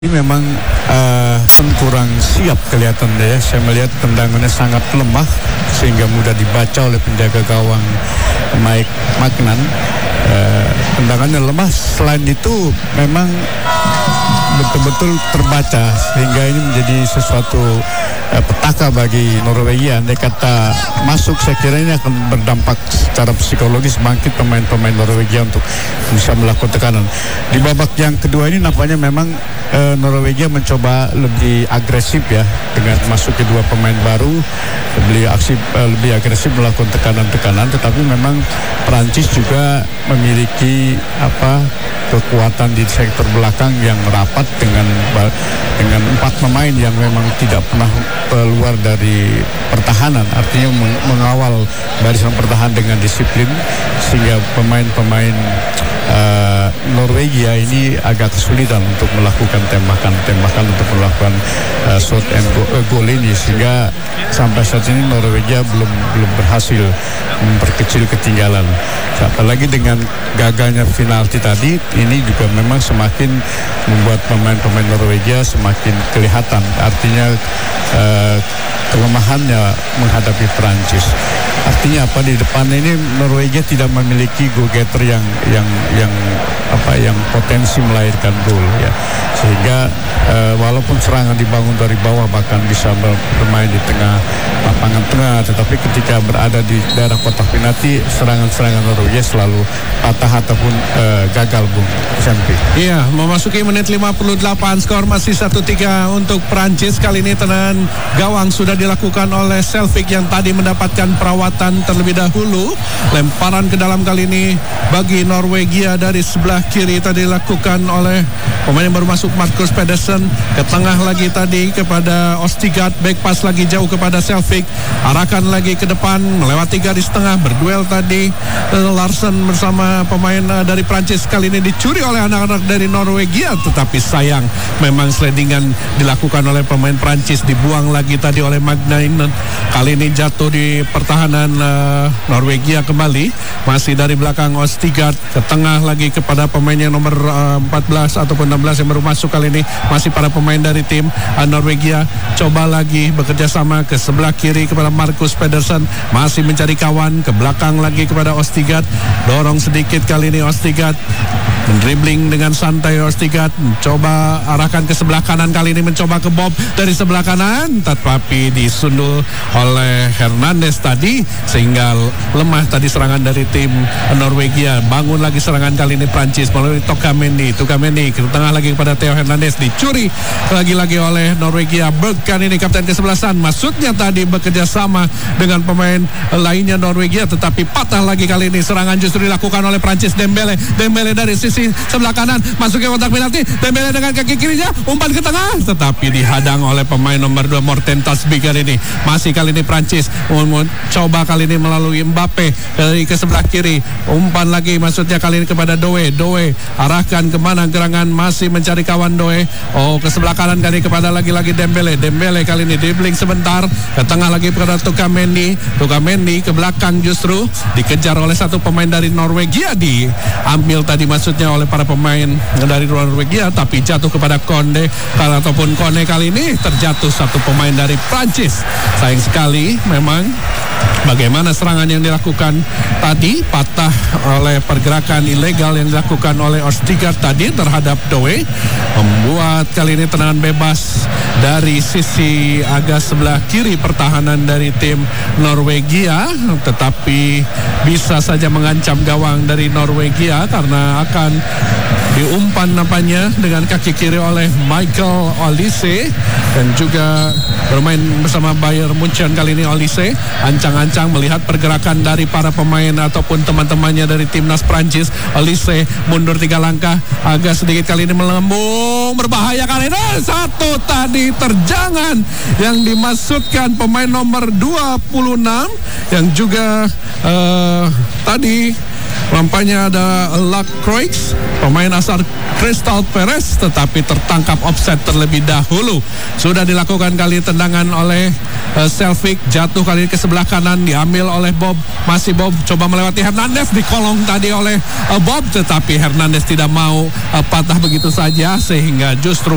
Memang kurang siap kelihatan ya. Saya melihat tendangannya sangat lemah sehingga mudah dibaca oleh penjaga gawang Mike Magnan. Tendangannya lemah. Selain itu memang betul-betul terbaca sehingga ini menjadi sesuatu petaka bagi Norwegia. Andai kata masuk, saya kira ini akan berdampak secara psikologis bangkit pemain-pemain Norwegia untuk bisa melakukan tekanan. Di babak yang kedua ini nampaknya memang Norwegia mencoba lebih agresif ya, dengan masuk kedua pemain baru, lebih agresif melakukan tekanan-tekanan. Tetapi memang Prancis juga memiliki kekuatan di sektor belakang yang rapat dengan 4 pemain yang memang tidak pernah keluar dari pertahanan, artinya mengawal barisan pertahanan dengan disiplin, sehingga pemain-pemain Norwegia ini agak kesulitan untuk melakukan tembakan untuk melakukan shot and goal ini, sehingga sampai saat ini Norwegia belum berhasil memperkecil ketinggalan. Apalagi dengan gagalnya penalti tadi, ini juga memang semakin membuat pemain-pemain Norwegia semakin kelihatan, artinya kelemahannya menghadapi Prancis. Artinya apa, di depan ini Norwegia tidak memiliki goal getter yang potensi melahirkan gol ya. Sehingga walaupun serangan dibangun dari bawah, bahkan bisa bermain di tengah lapangan tengah, tetapi ketika berada di daerah kotak penalti, serangan-serangan Norwegia selalu patah ataupun gagal, Bung Sempi. Iya, memasuki menit 58, skor masih 1-3 untuk Prancis. Kali ini tendangan gawang sudah dilakukan oleh Selvik yang tadi mendapatkan perawatan terlebih dahulu. Lemparan ke dalam kali ini bagi Norwegia dari sebelah kiri tadi dilakukan oleh pemain yang baru masuk, Marcus Pedersen. Ke tengah lagi tadi kepada Ostigard, back pass lagi jauh kepada Selvik, arahkan lagi ke depan melewati garis tengah, berduel tadi Larsen bersama pemain dari Prancis. Kali ini dicuri oleh anak-anak dari Norwegia, tetapi sayang memang slidingan dilakukan oleh pemain Prancis, dibuang lagi tadi oleh Magnainen. Kali ini jatuh di pertahanan Norwegia kembali, masih dari belakang Ostigard, ke tengah lagi kepada pemain yang nomor 14 ataupun 16 yang baru masuk kali ini, masih para pemain dari tim Norwegia. Coba lagi bekerja sama ke sebelah kiri kepada Marcus Pedersen, masih mencari kawan, ke belakang lagi kepada Ostigard, dorong sedikit kali ini Ostigard, mendribling dengan santai Ostigard, coba arahkan ke sebelah kanan, kali ini mencoba ke Bob dari sebelah kanan, tetapi disundul oleh Hernandez tadi, sehingga lemah tadi serangan dari tim Norwegia. Bangun lagi serangan kali ini Prancis melalui Tokamendi ke tengah lagi kepada Theo Hernandez, dicuri lagi-lagi oleh Norwegia. Berg kali ini kapten ke-11, maksudnya tadi bekerja sama dengan pemain lainnya Norwegia, tetapi patah lagi kali ini. Serangan justru dilakukan oleh Prancis. Dembele dari sisi sebelah kanan, masuk ke kotak penalti. Dembele dengan kaki kirinya umpan ke tengah, tetapi dihadang oleh pemain nomor 2 Morten Tasby kali ini. Masih kali ini Prancis coba kali ini melalui Mbappe dari ke sebelah kiri, umpan lagi maksudnya kali ini kepada Doe arahkan kemana gerangan, masih mencari kawan Doe. Ke sebelah kanan kali kepada lagi-lagi Dembele kali ini dribbling sebentar, ke tengah lagi kepada Tokamendi ke belakang, justru dikejar oleh satu pemain dari Norwegia, diambil tadi maksudnya oleh para pemain dari Norwegia, tapi jatuh kepada Kone kali ini terjatuh satu pemain dari Prancis. Sayang sekali memang bagaimana serangan yang dilakukan tadi, patah oleh pergerakan ilegal yang dilakukan oleh Ostigard tadi terhadap Doe, membuat kali ini tendangan bebas dari sisi agak sebelah kiri pertahanan dari tim Norwegia, tetapi bisa saja mengancam gawang dari Norwegia karena akan diumpan nampaknya dengan kaki kiri oleh Michael Olise, dan juga bermain bersama Bayern Munchen kali ini. Olise ancang-ancang melihat pergerakan dari para pemain ataupun teman-temannya dari timnas Prancis. Olise mundur 3 langkah, agak sedikit kali ini melambung, berbahaya kali ini. Satu tadi terjangan yang dimaksudkan pemain nomor 26 yang juga tadi nampaknya ada Lacroix, pemain asal Crystal Palace, tetapi tertangkap offside terlebih dahulu. Sudah dilakukan kali tendangan oleh Selvik, jatuh kali ke sebelah kanan, diambil oleh Bob. Masih Bob coba melewati Hernandez, dikolong tadi oleh Bob, tetapi Hernandez tidak mau patah begitu saja, sehingga justru